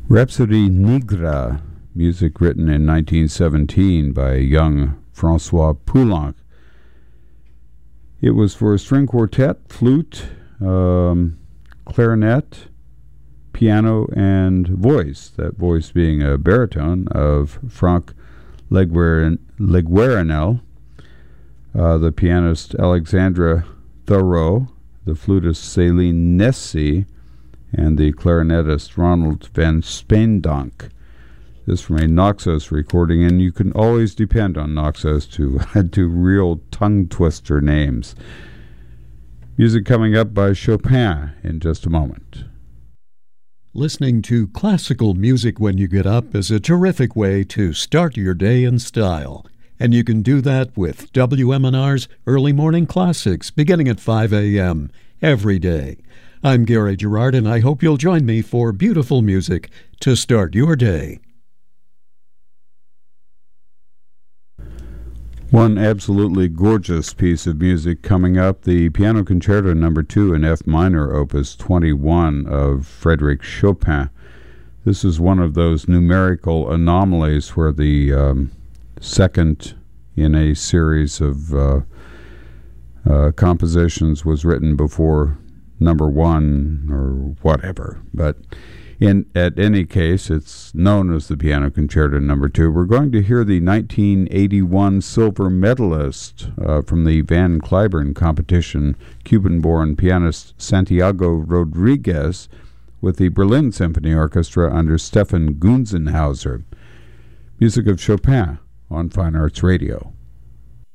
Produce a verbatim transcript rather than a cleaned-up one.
Rhapsodie Nigra, music written in nineteen seventeen by young Francois Poulenc. It was for string quartet, flute, um, clarinet, piano, and voice, that voice being a baritone of Franck Leguerinel, uh, the pianist Alexandra Thoreau, the flutist Céline Nessy, and the clarinetist Ronald van Speendonk. This from a Naxos recording, and you can always depend on Naxos to do real tongue-twister names. Music coming up by Chopin in just a moment. Listening to classical music when you get up is a terrific way to start your day in style. And you can do that with W M N R's Early Morning Classics, beginning at five a.m. every day. I'm Gary Gerard, and I hope you'll join me for beautiful music to start your day. One absolutely gorgeous piece of music coming up, the Piano Concerto Number two in F minor, Opus twenty-one of Frédéric Chopin. This is one of those numerical anomalies where the um, second in a series of uh, uh, compositions was written before number one or whatever. But in at any case, it's known as the Piano Concerto Number two. We're going to hear the nineteen eighty-one silver medalist uh, from the Van Cliburn competition, Cuban-born pianist Santiago Rodriguez, with the Berlin Symphony Orchestra under Stefan Gunzenhauser. Music of Chopin on Fine Arts Radio.